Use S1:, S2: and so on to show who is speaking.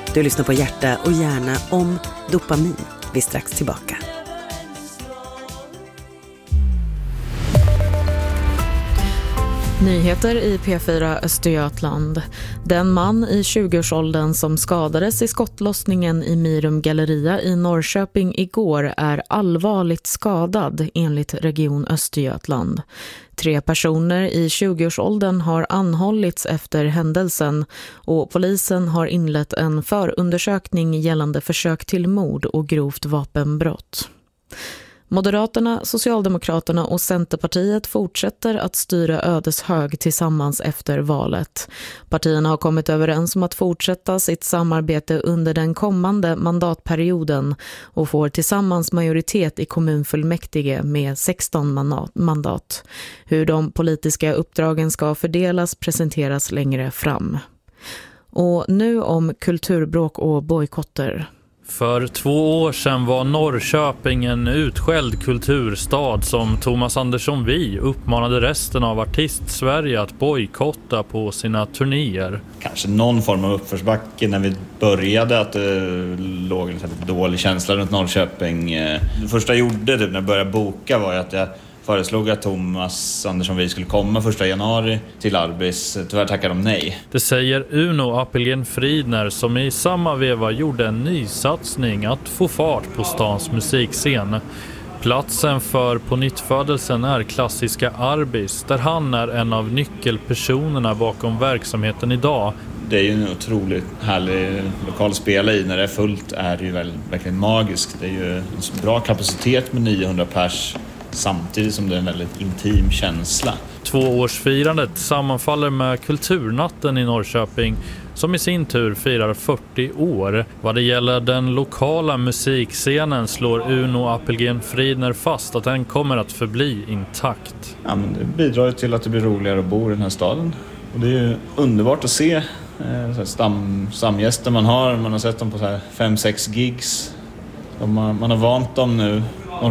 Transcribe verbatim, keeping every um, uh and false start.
S1: Du lyssnar på Hjärta och hjärna om dopamin. Vi är strax tillbaka.
S2: Nyheter i P fyra Östergötland. Den man i tjugoårsåldern som skadades i skottlossningen i Mirum Galleria i Norrköping igår är allvarligt skadad enligt Region Östergötland. Tre personer i tjugoårsåldern har anhållits efter händelsen och polisen har inlett en förundersökning gällande försök till mord och grovt vapenbrott. Moderaterna, Socialdemokraterna och Centerpartiet fortsätter att styra Ödeshög tillsammans efter valet. Partierna har kommit överens om att fortsätta sitt samarbete under den kommande mandatperioden och får tillsammans majoritet i kommunfullmäktige med sexton mandat. Hur de politiska uppdragen ska fördelas presenteras längre fram. Och nu om kulturbråk och bojkotter.
S3: För två år sedan var Norrköping en utskälld kulturstad som Thomas Andersson Vi uppmanade resten av artist-Sverige att bojkotta på sina turnéer.
S4: Kanske någon form av uppförsbacke när vi började, att det låg en dålig känsla runt Norrköping. Det första jag gjorde typ, när jag började boka var att jag föreslog att Thomas Andersson Vi skulle komma första januari till Arbis. Tyvärr tackade de nej.
S3: Det säger Uno Appelgren Fridner som i samma veva gjorde en ny satsning att få fart på stans musikscen. Platsen för På nyttfödelsen är klassiska Arbis, där han är en av nyckelpersonerna bakom verksamheten idag.
S4: Det är ju en otroligt härlig lokal att spela i. När det är fullt är det ju väl, verkligen magiskt. Det är ju en bra kapacitet med niohundra pers. Samtidigt som det är en väldigt intim känsla.
S3: Tvåårsfirandet sammanfaller med Kulturnatten i Norrköping som i sin tur firar fyrtio år. Vad det gäller den lokala musikscenen slår Uno Appelgren Fridner fast att den kommer att förbli intakt.
S4: Ja, men det bidrar till att det blir roligare att bo i den här staden. Och det är ju underbart att se eh, stam, stamgäster man har. Man har sett dem på så här fem sex gigs. De har, man har vant dem nu